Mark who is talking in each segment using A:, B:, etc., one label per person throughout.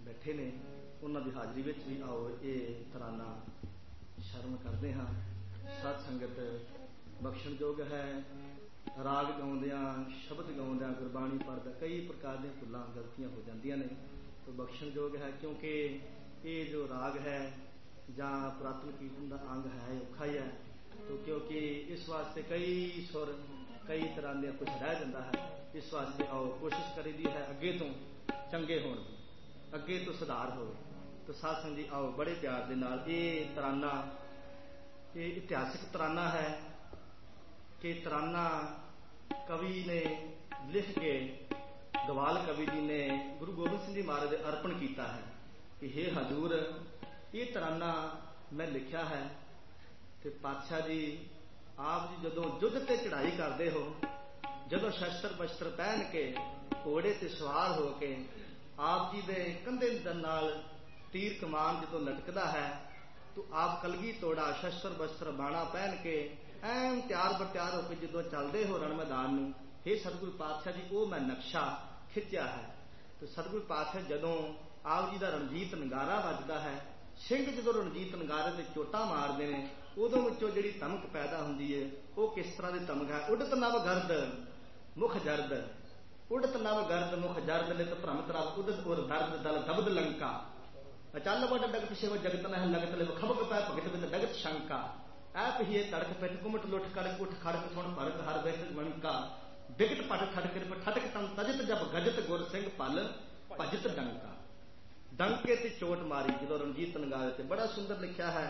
A: बैठे ने, उन्हां दी हाज़री विच भी आओ ये तराना शर्म करते हाँ। साध संगत बख्शणयोग है। राग गाउंदियां, शब्द गाउंदियां, गुरबाणी पढ़दा कई प्रकार दी भुलां गलतियां हो जांदियां ने, तो बख्शणयोग है। क्योंकि ये जो राग है जां पुरातन कीर्तन का अंग है औखा ही है, तो क्योंकि इस वास्ते कई सुर कई तरह के कुछ रह जाता है। इस वास्ते आओ कोशिश करीदी है अगे तो चंगे होने की, अगे तो सुधार हो। तो साध संगत जी आओ बड़े प्यार के नाल ये तराना, ये इतिहासिक तराना है कि तराना कवि ने लिख के गवाल कवि जी ने गुरु गोबिंद सिंह जी महाराज ने अर्पण किया है कि हे हजूर ये तराना मैं लिखा है। तो पातशाह जी आप जी जदों युद्ध ते चढ़ाई करते हो, जदों शस्त्र बस्त्र पहन के घोड़े ते सवार हो के आप जी दे कंधे दे नाल तीर कमान जदों लटकदा है, तो आप कलगी तोड़ा शस्त्र बस्त्र बाणा पहन के ऐन तैयार बरत्यार होकर जदों चलते हो रण मैदान नूं, हे सतगुरु पातशाह जी वो मैं नक्शा खिंचा है। तो सतगुरु पातशाह जदों आप जी का रणजीत नगारा वजदा है, सिंह जदों रणजीत नगारे ते चोटा मारते हैं, उदों विचों जिहड़ी तमक पैदा हुंदी है वो किस तरह की तमक है। उडत नव गर्द मुख जर्द, उडत नव गर्द मुख जर्द लित भ्रमत रब उदत उर दर्द दल दबद लंका, अचल वड डगत शिव जगत नह लगत लिव खबक पै भगत बिंद डगत शंका, ऐप ही तड़क पिट कुमट लुठ कड़क उठ खड़क थुण भरत हर बेट मनका, बिकट पट खटक ठटक तन तजत जब गजत गुर सिंह पल भजत डंका। डंके ते चोट मारी जो रणजीत नगारे ते बड़ा सुंदर लिखा है।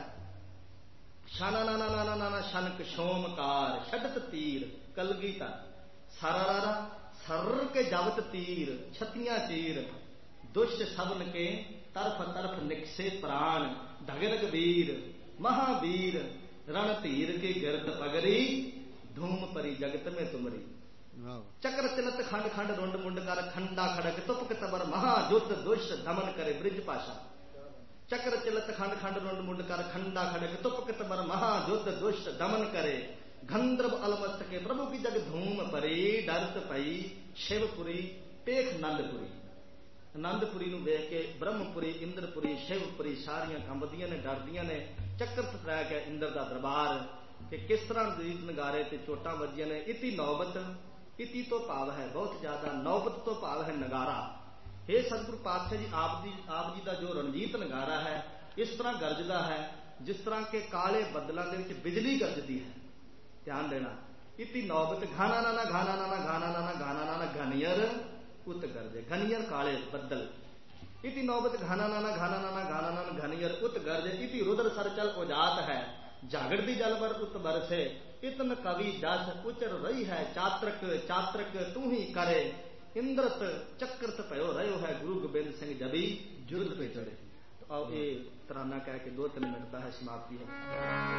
A: शाना नाना नाना नाना शनक शोमकार छडत तीर कलगी तर, सारा सर के जबत तीर छतियां चीर, दुष्ट सबन के तरफ तरफ निकसे प्राण, ढगरग वीर महावीर रण धीर के गिरद पगरी, धूम परी जगत में तुमरी, चक्र तिलत खंड खंड रुंड मुंड कर खंडा खड़क तुपक तबर महायुद्ध दुष्ट दमन करे ब्रिज पाशा, चक्र चिलत खंड खंड रुंड मुंड कर खंडा खड़क तुपक तबर महायुद्ध दुष्ट दमन करे, गंधर्व अलमस्त के प्रभु की जग धूम परी, डरत पई शिवपुरी पेख नंदपुरी। आनंदपुरी नूं वेख के ब्रह्मपुरी इंद्रपुरी शिवपुरी सारियां कंबदियां ने डरदियां ने। चक्कर फतरा के इंद्र का दरबार कि किस तरह रीत नगारे ते चोटां वजियां ने। इति नौबत, इति तो भाव है बहुत ज्यादा, नौबत तो भाव है नगारा। हे सतगुरु पातशाह जी आप जी का जो रणजीत नगारा है इस तरह गरजदा है जिस तरह के काले बदलों के बिजली गरजदी है। ध्यान देना। इति नौबत घाना नाना घाना नाना घाना नाना घाना नाना घनियर उत गरजे, घनियर काले बदल। इति नौबत घाना नाना घाना नाना घाना नाना घनियर उत गरजे, इति रुद्र सरचल उजात है जागड़ दी जलवर उत बरसे, इतन कवि जस उचर रही है चात्रक चात्रक तू ही करे, इंद्रत चक्रत भयो रहो है गुरु गोबिंद सिंह जबी जुर्द पे चढ़े। तो आओ ये तराना कह के 2-3 मिनट का है समाप्ति है।